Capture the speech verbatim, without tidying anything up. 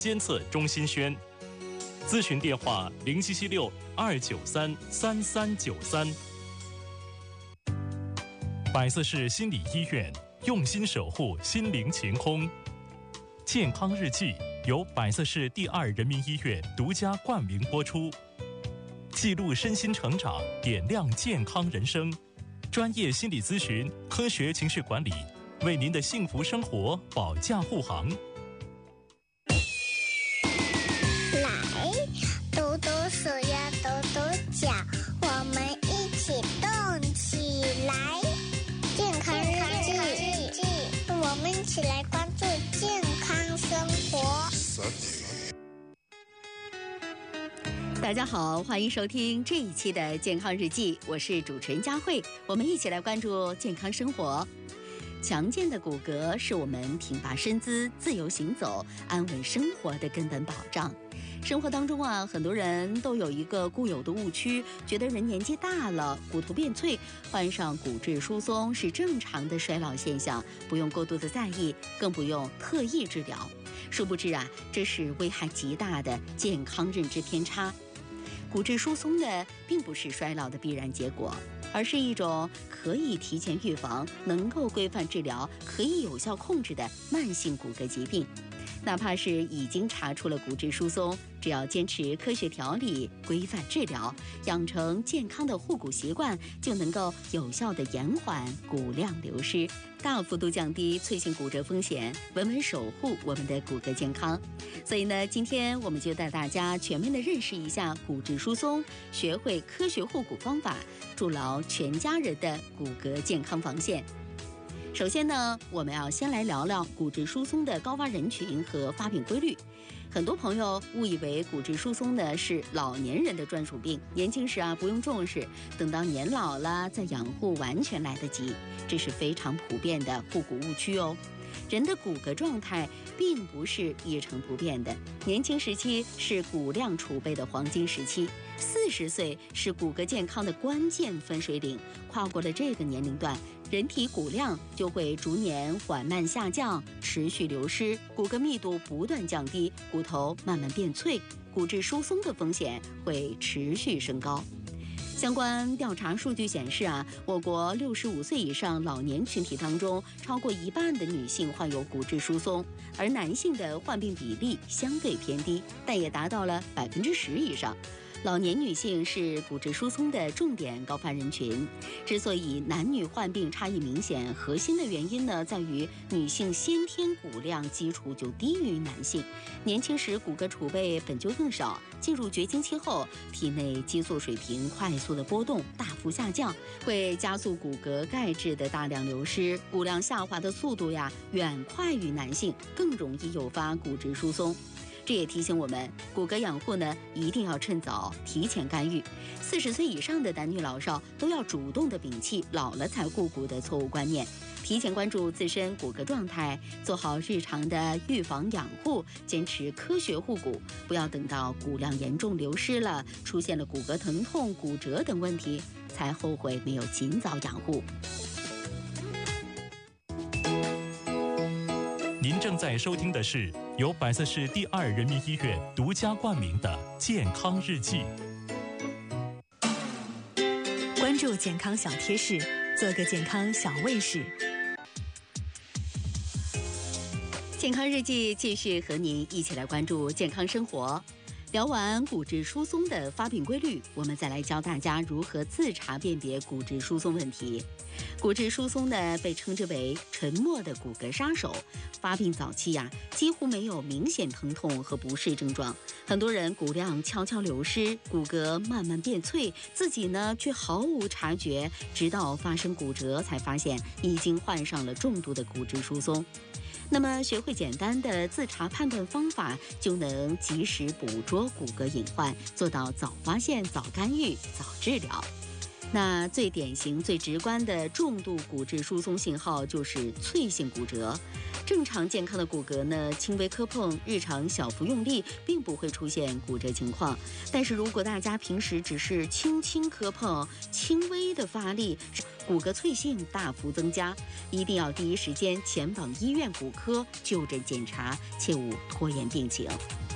监测中心轩，咨询电话零七七六二九三三三九三。百色市心理医院用心守护心灵晴空，健康日记由百色市第二人民医院独家冠名播出，记录身心成长，点亮健康人生，专业心理咨询，科学情绪管理，为您的幸福生活保驾护航。 抖抖手呀，抖抖脚，我们一起动起来。健康日记，我们一起来关注健康生活。 大家好，欢迎收听这一期的健康日记，我是主持人佳慧，我们一起来关注健康生活。强健的骨骼是我们挺拔身姿、自由行走、安稳生活的根本保障。生活当中啊，很多人都有一个固有的误区，觉得人年纪大了，骨头变脆，患上骨质疏松是正常的衰老现象，不用过度的在意，更不用特意治疗。殊不知啊，这是危害极大的健康认知偏差。骨质疏松呢，并不是衰老的必然结果，而是一种可以提前预防、能够规范治疗、可以有效控制的慢性骨骼疾病。哪怕是已经查出了骨质疏松，只要坚持科学调理、规范治疗，养成健康的护骨习惯，就能够有效地延缓骨量流失，大幅度降低脆性骨折风险，稳稳守护我们的骨骼健康。所以呢，今天我们就带大家全面地认识一下骨质疏松，学会科学护骨方法，筑牢全家人的骨骼健康防线。首先呢，我们要先来聊聊骨质疏松的高发人群和发病规律。很多朋友误以为骨质疏松呢是老年人的专属病，年轻时啊不用重视，等到年老了再养护完全来得及，这是非常普遍的护骨误区哦。人的骨骼状态并不是一成不变的，年轻时期是骨量储备的黄金时期，四十岁是骨骼健康的关键分水岭，跨过了这个年龄段，人体骨量就会逐年缓慢下降，持续流失，骨骼密度不断降低，骨头慢慢变脆，骨质疏松的风险会持续升高。相关调查数据显示啊，我国六十五岁以上老年群体当中，超过一半的女性患有骨质疏松，而男性的患病比例相对偏低，但也达到了百分之十以上。老年女性是骨质疏松的重点高发人群。之所以男女患病差异明显，核心的原因呢，在于女性先天骨量基础就低于男性，年轻时骨骼储备本就更少，进入绝经期后，体内激素水平快速的波动，大幅下降，会加速骨骼钙质的大量流失，骨量下滑的速度呀，远快于男性，更容易诱发骨质疏松。这也提醒我们，骨骼养护呢，一定要趁早提前干预。四十岁以上的男女老少都要主动的摒弃老了才护骨的错误观念，提前关注自身骨骼状态，做好日常的预防养护，坚持科学护骨，不要等到骨量严重流失了，出现了骨骼疼痛、骨折等问题，才后悔没有尽早养护。 您正在收听的是由百色市第二人民医院独家冠名的健康日记。 关注健康小贴士，做个健康小卫士。 健康日记继续和您一起来关注健康生活。聊完骨质疏松的发病规律，我们再来教大家如何自查辨别骨质疏松问题。骨质疏松呢，被称之为沉默的骨骼杀手。发病早期呀、啊，几乎没有明显疼痛和不适症状，很多人骨量悄悄流失，骨骼慢慢变脆，自己呢却毫无察觉，直到发生骨折才发现已经患上了重度的骨质疏松。那么学会简单的自查判断方法，就能及时捕捉骨骼隐患，做到早发现、早干预、早治疗。 那最典型、最直观的重度骨质疏松信号就是脆性骨折。正常健康的骨骼呢，轻微磕碰、日常小幅用力，并不会出现骨折情况。但是如果大家平时只是轻轻磕碰、轻微的发力，骨骼脆性大幅增加，一定要第一时间前往医院骨科就诊检查，切勿拖延病情。